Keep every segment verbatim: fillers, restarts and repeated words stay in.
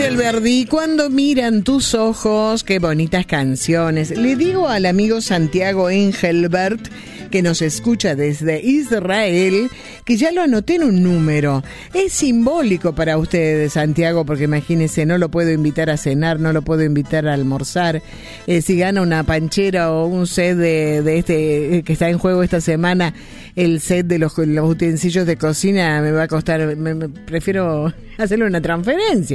de Alberdi, cuando miran tus ojos, qué bonitas canciones. Le digo al amigo Santiago Engelbert, que nos escucha desde Israel, que ya lo anoté en un número. Es simbólico para ustedes, Santiago, porque imagínense, no lo puedo invitar a cenar, no lo puedo invitar a almorzar. Eh, si gana una panchera o un set de, de este que está en juego esta semana, el set de los, los utensilios de cocina me va a costar, me, me prefiero hacerle una transferencia.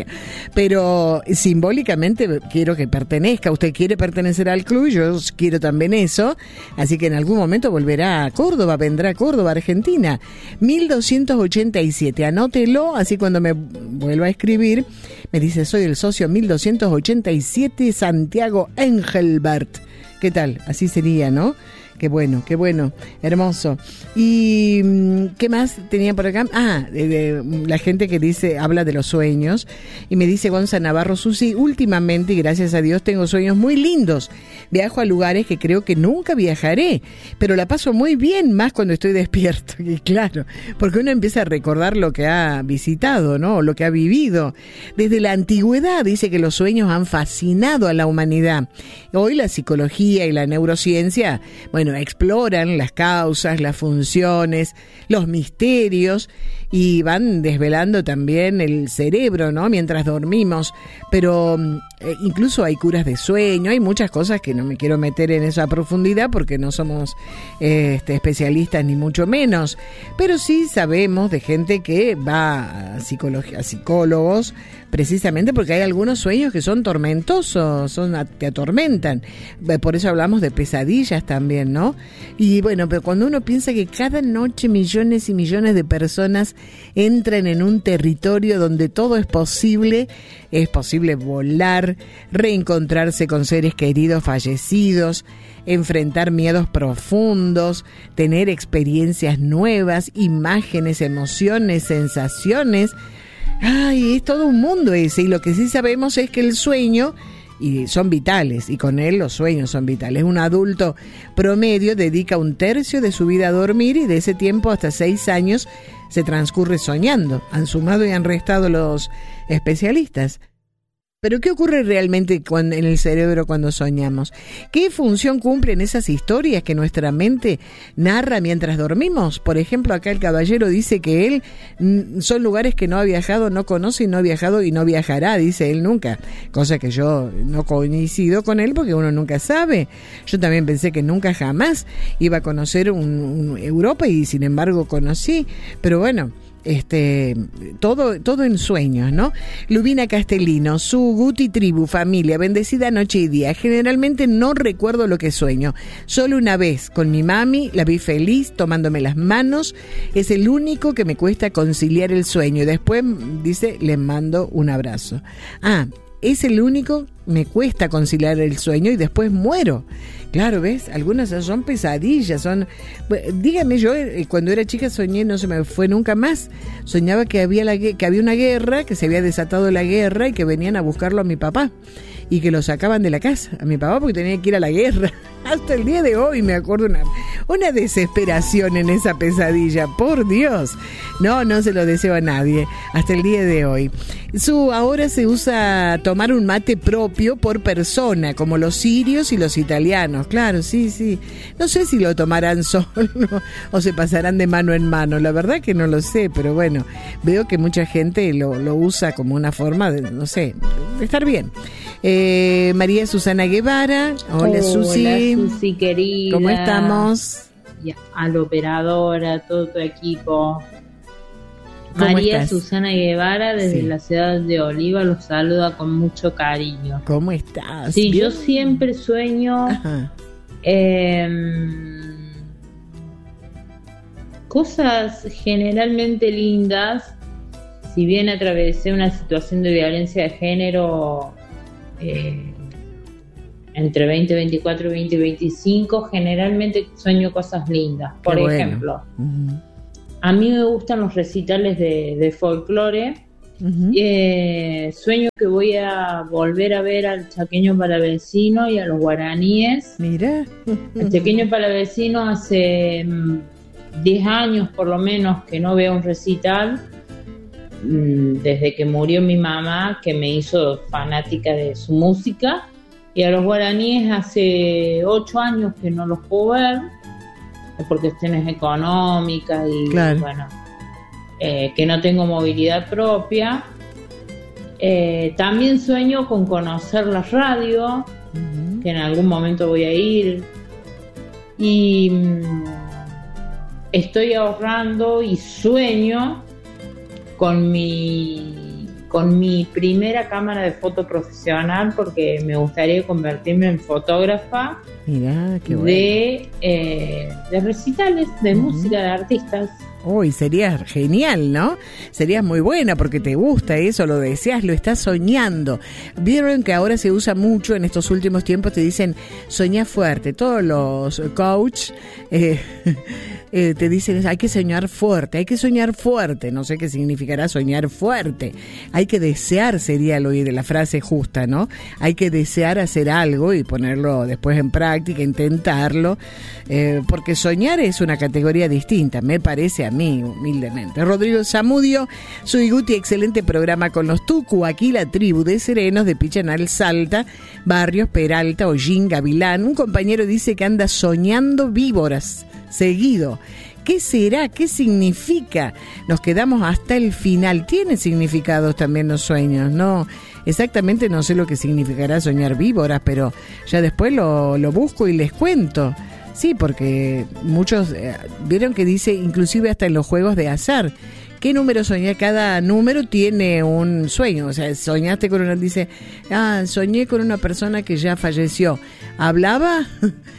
Pero simbólicamente quiero que pertenezca. Usted quiere pertenecer al club, yo quiero también eso. Así que en algún momento volveré. Verá a Córdoba, vendrá a Córdoba, Argentina. mil doscientos ochenta y siete, anótelo, así cuando me vuelva a escribir, me dice, soy el socio mil doscientos ochenta y siete, Santiago Engelbert. ¿Qué tal? Así sería, ¿no? Qué bueno, qué bueno, hermoso. ¿Y qué más tenía por acá? Ah, de, de, la gente que dice, habla de los sueños. Y me dice Gonza Navarro, Susi, últimamente, y gracias a Dios, tengo sueños muy lindos. Viajo a lugares que creo que nunca viajaré, pero la paso muy bien, más cuando estoy despierto. Y claro, porque uno empieza a recordar lo que ha visitado, ¿no? Lo que ha vivido. Desde la antigüedad dice que los sueños han fascinado a la humanidad. Hoy la psicología y la neurociencia, bueno, exploran las causas, las funciones, los misterios y van desvelando también el cerebro, ¿no? Mientras dormimos, pero eh, incluso hay curas de sueño, hay muchas cosas que no me quiero meter en esa profundidad porque no somos eh, este, especialistas ni mucho menos, pero sí sabemos de gente que va a, psicología, a psicólogos precisamente porque hay algunos sueños que son tormentosos, son te atormentan, por eso hablamos de pesadillas también, ¿no? Y bueno, pero cuando uno piensa que cada noche millones y millones de personas entran en un territorio donde todo es posible, es posible volar, reencontrarse con seres queridos fallecidos, enfrentar miedos profundos, tener experiencias nuevas, imágenes, emociones, sensaciones. Ay, es todo un mundo ese, y lo que sí sabemos es que el sueño, y son vitales, y con él los sueños son vitales. Un adulto promedio dedica un tercio de su vida a dormir y de ese tiempo hasta seis años se transcurre soñando. Han sumado y han restado los especialistas. Pero ¿qué ocurre realmente cuando, en el cerebro cuando soñamos? ¿Qué función cumplen esas historias que nuestra mente narra mientras dormimos? Por ejemplo, acá el caballero dice que él mm, son lugares que no ha viajado, no conoce y no ha viajado y no viajará, dice él nunca. Cosa que yo no coincido con él porque uno nunca sabe. Yo también pensé que nunca jamás iba a conocer un, un Europa y sin embargo conocí. Pero bueno, Este, todo, todo en sueños, ¿no? Lubina Castellino, su Guti tribu, familia, bendecida noche y día. Generalmente no recuerdo lo que sueño. Solo una vez con mi mami la vi feliz tomándome las manos. Es el único que me cuesta conciliar el sueño. Y después dice, le mando un abrazo. Ah, es el único, me cuesta conciliar el sueño y después muero. Claro, ¿ves? Algunas son pesadillas, son... Dígame, yo cuando era chica soñé, no se me fue nunca más. Soñaba que había, la, que había una guerra, que se había desatado la guerra y que venían a buscarlo a mi papá. Y que lo sacaban de la casa, a mi papá, porque tenía que ir a la guerra. Hasta el día de hoy me acuerdo una, una desesperación en esa pesadilla, por Dios. No, no se lo deseo a nadie, hasta el día de hoy. Su ahora se usa tomar un mate propio por persona, como los sirios y los italianos. Claro, sí, sí. No sé si lo tomarán solo o se pasarán de mano en mano. La verdad que no lo sé, pero bueno, veo que mucha gente lo, lo usa como una forma de, no sé, de estar bien. Eh, María Susana Guevara. Hola, Susi. Hola, Susi, querida. ¿Cómo estamos? Y a la operadora, a todo tu equipo. María estás? Susana Guevara, desde Sí. la ciudad de Oliva, los saluda con mucho cariño. ¿Cómo estás? Sí, ¿Bien? yo siempre sueño eh, cosas generalmente lindas. Si bien atravesé una situación de violencia de género eh, entre veinte veinticuatro y veinte veinticinco, generalmente sueño cosas lindas. Por Qué bueno. ejemplo, Uh-huh. a mí me gustan los recitales de, de folclore. Uh-huh. Eh, sueño que voy a volver a ver al Chaqueño Palavecino y a los guaraníes. Mira. El Chaqueño Palavecino hace diez años por lo menos que no veo un recital. desde que murió mi mamá, que me hizo fanática de su música, y a los guaraníes hace ocho años que no los puedo ver por cuestiones económicas y claro. bueno, eh, que no tengo movilidad propia. Eh, también sueño con conocer la radio, uh-huh. que en algún momento voy a ir, y mm, estoy ahorrando y sueño con mi con mi primera cámara de foto profesional, porque me gustaría convertirme en fotógrafa. Mirá, qué bueno. de, eh, de recitales de uh-huh. música de artistas. Uy, sería genial, ¿no? Serías muy buena porque te gusta eso, lo deseas, lo estás soñando. Vieron que ahora se usa mucho en estos últimos tiempos, te dicen soñá fuerte. Todos los coach eh, eh, te dicen hay que soñar fuerte, hay que soñar fuerte. No sé qué significará soñar fuerte. Hay que desear, sería lo de la frase justa, ¿no? Hay que desear hacer algo y ponerlo después en práctica, intentarlo, eh, porque soñar es una categoría distinta, me parece a mí, humildemente. Rodrigo Zamudio, soy Guti, excelente programa con los Tucu, aquí la tribu de serenos de Pichanal, Salta, Barrios, Peralta, Hollín, Gavilán. Un compañero dice que anda soñando víboras seguido. ¿Qué será? ¿Qué significa? Nos quedamos hasta el final. Tiene significados también los sueños, ¿no? Exactamente no sé lo que significará soñar víboras, pero ya después lo, lo busco y les cuento. Sí, porque muchos eh, vieron que dice, inclusive hasta en los juegos de azar, ¿qué número soñé? Cada número tiene un sueño. O sea, soñaste con una, dice, ah, soñé con una persona que ya falleció. ¿Hablaba?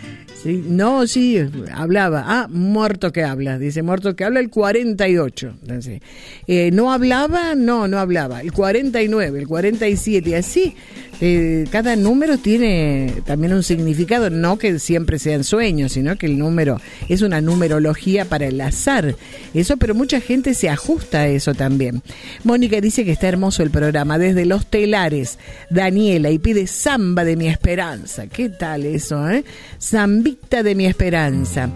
Sí, no, sí, hablaba. Ah, muerto que habla. Dice, muerto que habla el cuarenta y ocho. Entonces, eh, ¿no hablaba? No, no hablaba. El cuarenta y nueve, el cuarenta y siete, y así. Eh, cada número tiene también un significado, no que siempre sean sueños, sino que el número es una numerología para el azar. Eso, pero mucha gente se ajusta a eso también. Mónica dice que está hermoso el programa, desde Los Telares. Daniela, y pide Samba de mi Esperanza. ¿Qué tal eso, eh? Zambita de mi Esperanza.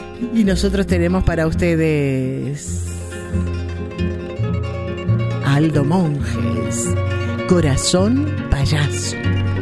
Y nosotros tenemos para ustedes Aldo Monjes, Corazón Payaso.